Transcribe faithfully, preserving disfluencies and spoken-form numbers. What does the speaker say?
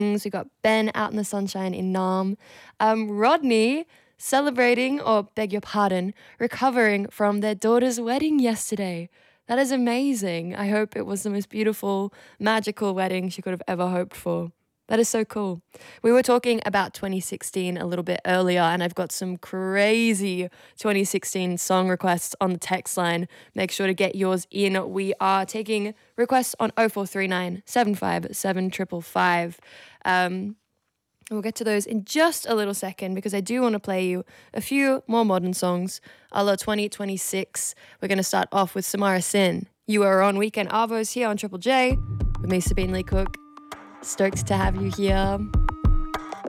We got Ben out in the sunshine in Nam. Um, Rodney celebrating, or beg your pardon, recovering from their daughter's wedding yesterday. That is amazing. I hope it was the most beautiful, magical wedding she could have ever hoped for. That is so cool. We were talking about twenty sixteen a little bit earlier, and I've got some crazy twenty sixteen song requests on the text line. Make sure to get yours in. We are taking requests on oh four three nine, seven five seven, five five five. Um, we'll get to those in just a little second because I do want to play you a few more modern songs. A la twenty twenty-six. We're going to start off with Samara Sin. You are on Weekend Arvos here on Triple J with me, Sabine Lee Cook. Stoked to have you here.